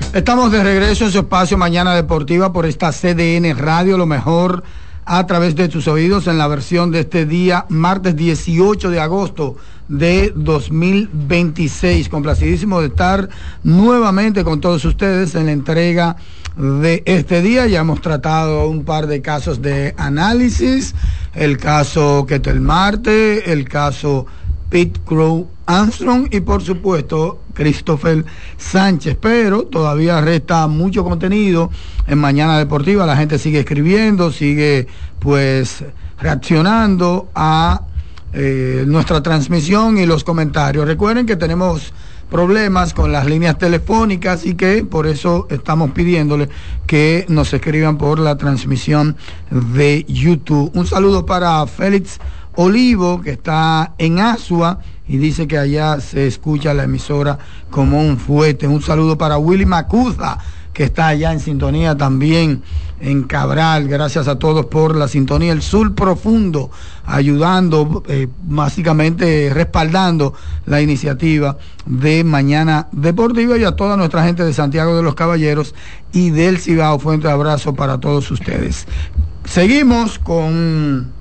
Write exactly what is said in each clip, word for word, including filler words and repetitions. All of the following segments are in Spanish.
Estamos de regreso en su espacio Mañana Deportiva por esta C D N Radio, lo mejor a través de tus oídos en la versión de este día, martes dieciocho de agosto de dos mil veintiséis. Complacidísimo de estar nuevamente con todos ustedes en la entrega de este día. Ya hemos tratado un par de casos de análisis, el caso Ketel Marte, el caso Pete Crow Armstrong y por supuesto Christopher Sánchez, pero todavía resta mucho contenido en Mañana Deportiva. La gente sigue escribiendo, sigue pues reaccionando a eh, nuestra transmisión y los comentarios. Recuerden que tenemos problemas con las líneas telefónicas y que por eso estamos pidiéndole que nos escriban por la transmisión de YouTube. Un saludo para Félix Olivo, que está en Asua y dice que allá se escucha la emisora como un fuete. Un saludo para Willy Macuza, que está allá en sintonía también en Cabral. Gracias a todos por la sintonía. El Sur Profundo ayudando, eh, básicamente respaldando la iniciativa de Mañana Deportiva, y a toda nuestra gente de Santiago de los Caballeros y del Cibao. Fuerte abrazo para todos ustedes. Seguimos con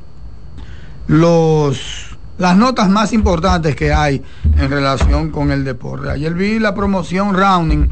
los las notas más importantes que hay en relación con el deporte. Ayer vi la promoción rounding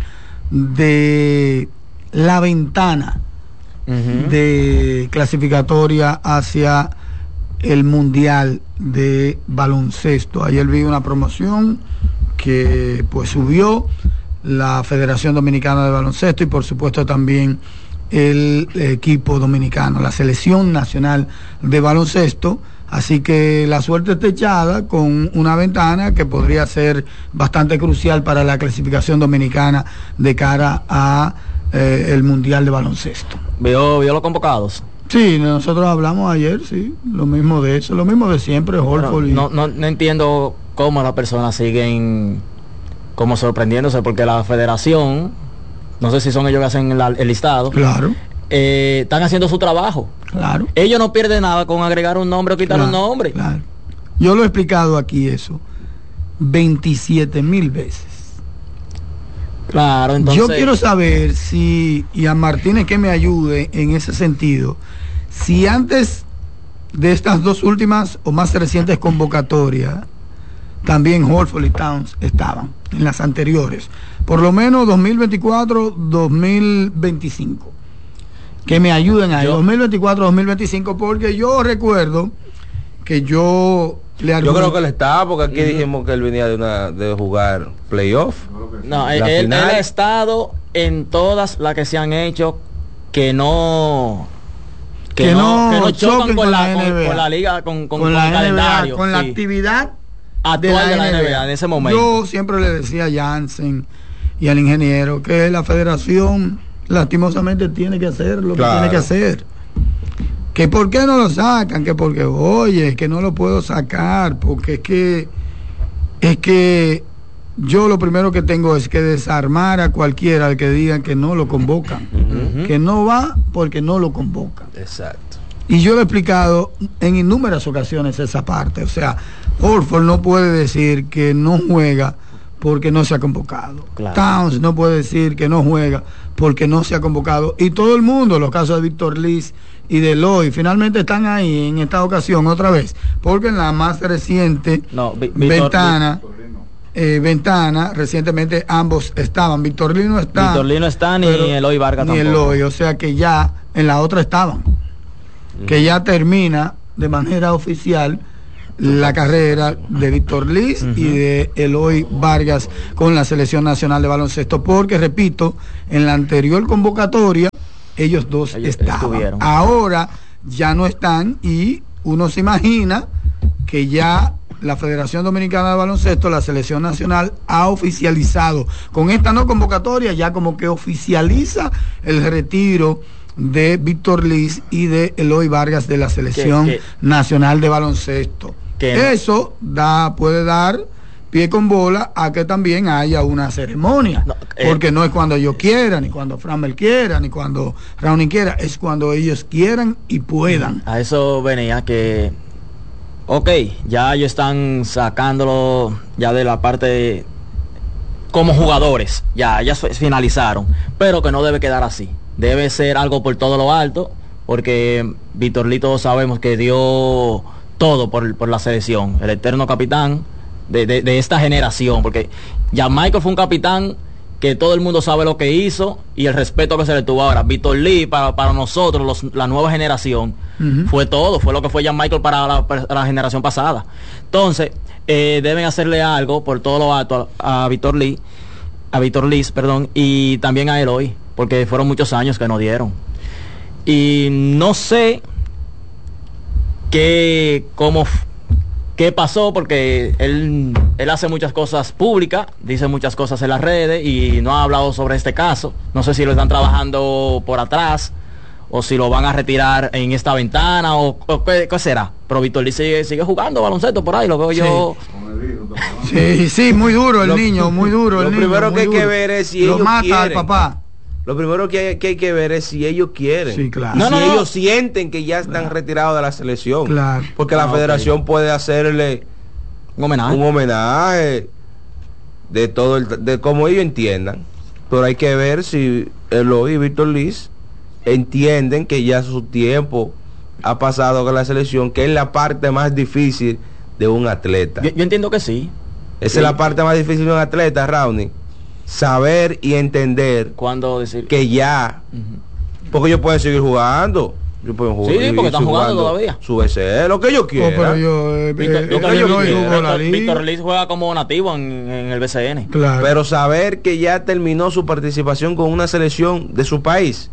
de la ventana uh-huh. de clasificatoria hacia el Mundial de Baloncesto. Ayer vi una promoción que pues subió la Federación Dominicana de Baloncesto y por supuesto también el equipo dominicano, la Selección Nacional de Baloncesto. Así que la suerte está echada con una ventana que podría ser bastante crucial para la clasificación dominicana de cara a eh, el Mundial de Baloncesto. ¿Vio, vio los convocados? Sí, nosotros hablamos ayer, sí, lo mismo de eso, lo mismo de siempre, Holford. Y... No, no, no entiendo cómo las personas siguen como sorprendiéndose, porque la federación, no sé si son ellos que hacen la, el listado. Claro. Eh, están haciendo su trabajo. Claro. Ellos no pierden nada con agregar un nombre o quitar claro, un nombre. Claro. Yo lo he explicado aquí eso veintisiete mil veces. Claro, entonces yo quiero saber si, y a Martínez que me ayude en ese sentido, si antes de estas dos últimas o más recientes convocatorias también Holford y Towns estaban en las anteriores, por lo menos dos mil veinticuatro dos mil veinticinco. Que me ayuden ahí, dos mil veinticuatro dos mil veinticinco, porque yo recuerdo que yo le argumenté. Yo creo que él estaba, porque aquí uh-huh. dijimos que él venía de una de jugar playoff. No, él, él ha estado en todas las que se han hecho que no que, que no, no que no chocan, chocan con, con, la, con, con la liga, con, con, con, con la el calendario, con sí. la actividad actual de la, de la N B A en ese momento. Yo siempre le decía a Jansen y al ingeniero que la federación lastimosamente tiene que hacer lo claro. que tiene que hacer. Que por qué no lo sacan, que porque oye, que no lo puedo sacar, porque es que es que yo lo primero que tengo es que desarmar a cualquiera al que digan que no lo convocan, uh-huh. que no va porque no lo convocan. Exacto. Y yo lo he explicado en innumerables ocasiones esa parte. O sea, Holford no puede decir que no juega porque no se ha convocado. Claro. Towns no puede decir que no juega porque no se ha convocado. Y todo el mundo, los casos de Víctor Liz y de Eloy, finalmente están ahí en esta ocasión otra vez, porque en la más reciente no, vi, ventana, eh, ventana, recientemente ambos estaban. Víctor Liz no está. Víctor Liz no está, ni Eloy Vargas ni tampoco. Eloy, o sea que ya en la otra estaban. Uh-huh. Que ya termina de manera oficial la carrera de Víctor Liz uh-huh. y de Eloy Vargas con la Selección Nacional de Baloncesto, porque repito, en la anterior convocatoria ellos dos ellos estaban, estuvieron. Ahora ya no están, y uno se imagina que ya la Federación Dominicana de Baloncesto, la Selección Nacional, ha oficializado con esta no convocatoria, ya como que oficializa el retiro de Víctor Liz y de Eloy Vargas de la Selección ¿Qué, qué? Nacional de Baloncesto. ¿Qué? Eso da, puede dar pie con bola a que también haya una ceremonia, no, eh, porque no es cuando yo quiera, ni cuando Framel quiera, ni cuando Browning quiera, es cuando ellos quieran y puedan. A eso venía que, ok, ya ellos están sacándolo ya de la parte como jugadores, ya, ya finalizaron, pero que no debe quedar así. Debe ser algo por todo lo alto, porque Víctor Lee todos sabemos que dio todo por, por la selección, el eterno capitán de, de, de esta generación, porque ya Michael fue un capitán que todo el mundo sabe lo que hizo y el respeto que se le tuvo. Ahora Víctor Lee para, para nosotros, los, la nueva generación, uh-huh. fue todo, fue lo que fue Jan Michael para la, para la generación pasada. Entonces, eh, deben hacerle algo por todo lo alto a, a Víctor Lee, a Víctor Lee, perdón, y también a Eloy, porque fueron muchos años que no dieron. Y no sé qué, cómo, qué pasó, porque él, él hace muchas cosas públicas, dice muchas cosas en las redes y no ha hablado sobre este caso. No sé si lo están trabajando por atrás o si lo van a retirar en esta ventana o, o qué, qué será. Pero Víctor Lee sigue, sigue jugando baloncesto por ahí, lo veo sí. yo. Sí, sí, muy duro el lo, niño, muy duro. Lo el primero niño, que hay duro. que ver es si lo ellos mata quieren. al papá. Lo primero que hay, que hay que ver es si ellos quieren. Sí, claro. Y no, si no, ellos no. sienten que ya están claro. retirados de la selección. Claro. Porque la ah, federación okay. puede hacerle un homenaje. Un homenaje de todo el, de como ellos entiendan. Pero hay que ver si Eloy y Víctor Liz entienden que ya su tiempo ha pasado con la selección, que es la parte más difícil de un atleta. Yo, yo entiendo que sí. Esa sí. es la parte más difícil de un atleta, Raúl. Saber y entender ¿Cuándo decir? que ya, uh-huh. porque ellos pueden seguir jugando. Ellos pueden jugar, sí, porque están jugando, jugando todavía. Su B C, lo que ellos quieran. Oh, pero yo, eh, Víctor, eh, Víctor, eh, Víctor, Eloy jugó la Víctor, Víctor Liz juega como nativo en, en el B C N. Claro. Pero saber que ya terminó su participación con una selección de su país.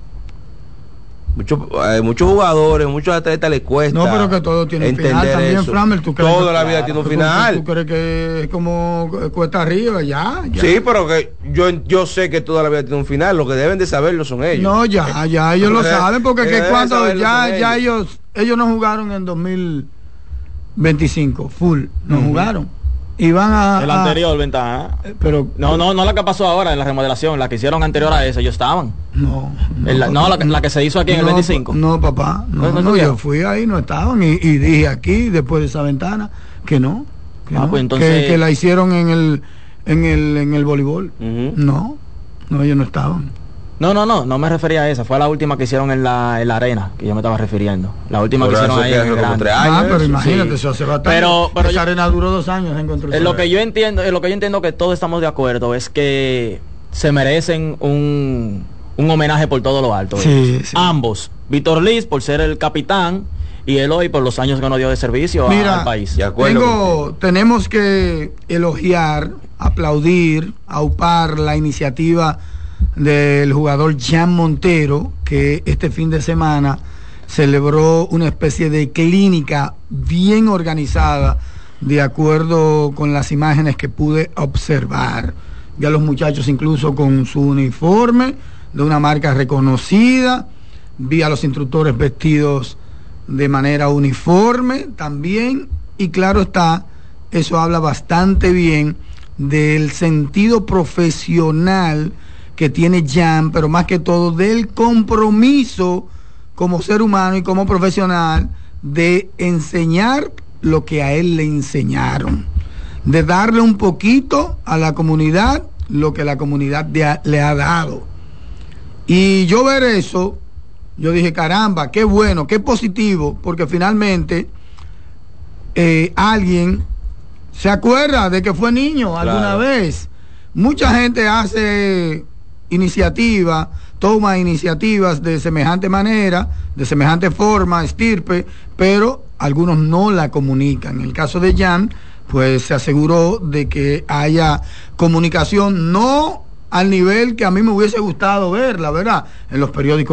Muchos eh, muchos jugadores, muchos atletas les cuesta. No, pero que todo tiene un final también, Framel. ¿Tú crees Toda que, la vida claro, tiene un final. ¿Tú, tú crees que es como cuesta arriba? Ya, ya. Sí, pero que yo, yo sé que toda la vida tiene un final. Lo que deben de saberlo son ellos. No, ya, ya ellos lo saben, porque que cuando ya, ya ellos. ellos ellos no jugaron en dos mil veinticinco, full, no uh-huh. jugaron. Y van a... El anterior, ventaja. Pero... No, no, no la que pasó ahora en la remodelación, la que hicieron anterior a esa, ellos estaban. No. No, la, no la, la que se hizo aquí en no, el veinticinco. No, papá, no, no, no yo fui ahí, no estaban. Y, y dije aquí, después de esa ventana, que no. Que, ah, no, pues entonces... que, que la hicieron en el en el, en el voleibol. Uh-huh. No, no, ellos no estaban. No, no, no, no me refería a esa, fue la última que hicieron en la, en la arena, que yo me estaba refiriendo. La última pero que hicieron ahí en el grande. Ah, pero eso, imagínate, sí. Eso hace bastante. Pero, pero esa yo, arena duró dos años en construcción. En lo que yo entiendo, en lo que yo entiendo que todos estamos de acuerdo es que se merecen un, un homenaje por todo lo alto. Sí, sí. Ambos, Víctor Liz por ser el capitán y Eloy por los años que nos dio de servicio Mira, a, al país. Tengo, tenemos que elogiar, aplaudir, aupar la iniciativa del jugador Jan Montero, que este fin de semana celebró una especie de clínica bien organizada de acuerdo con las imágenes que pude observar. Vi a los muchachos incluso con su uniforme de una marca reconocida, vi a los instructores vestidos de manera uniforme también, y claro está, eso habla bastante bien del sentido profesional que tiene Jan, pero más que todo del compromiso como ser humano y como profesional de enseñar lo que a él le enseñaron, de darle un poquito a la comunidad lo que la comunidad de, le ha dado. Y yo ver eso, yo dije, caramba, qué bueno, qué positivo, porque finalmente eh, alguien se acuerda de que fue niño alguna claro. vez. Mucha gente hace iniciativa, toma iniciativas de semejante manera, de semejante forma, estirpe, pero algunos no la comunican. En el caso de Jan, pues se aseguró de que haya comunicación, no al nivel que a mí me hubiese gustado ver, la verdad, en los periódicos